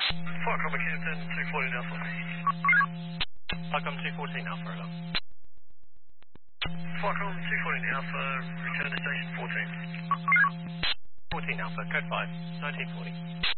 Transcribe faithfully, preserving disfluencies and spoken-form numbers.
Falcon Kempton, two fourteen Alpha. Falcon two fourteen Alpha, hello. Falcon two fourteen Alpha, return to station fourteen. fourteen Alpha, code five, nineteen forty.